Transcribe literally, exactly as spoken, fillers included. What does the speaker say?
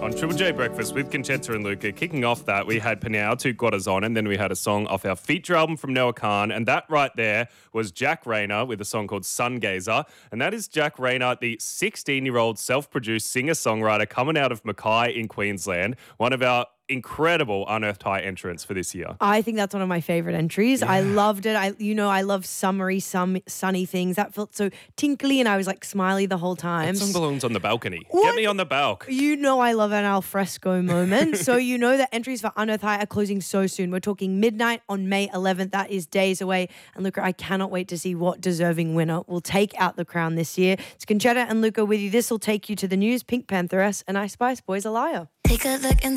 on Triple J Breakfast with Conchetta and Luca. Kicking off that, we had Pinao, Two Corazon, and then we had a song off our feature album from Noah Khan. And that right there was Jack Rayner with a song called Sungazer. And that is Jack Rayner, the sixteen-year-old self-produced singer-songwriter coming out of Mackay in Queensland. One of our incredible Unearthed High entrants for this year. I think that's one of my favorite entries. Yeah. I loved it. I, you know, I love summery, some sunny things. That felt so tinkly, and I was like smiley the whole time. That song belongs on the balcony. What? Get me on the balk. You know, I love an alfresco moment. So you know that entries for Unearthed High are closing so soon. We're talking midnight on May eleventh. That is days away. And Luca, I cannot wait to see what deserving winner will take out the crown this year. It's Conchetta and Luca with you. This will take you to the news. Pink Pantheress and Ice Spice Boys a liar. Take a look and